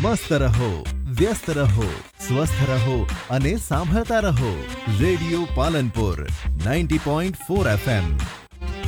મસ્ત રહો, વ્યસ્ત રહો, સ્વસ્થ રહો અને સાંભળતા રહો. Radio Palanpur 90.4 FM.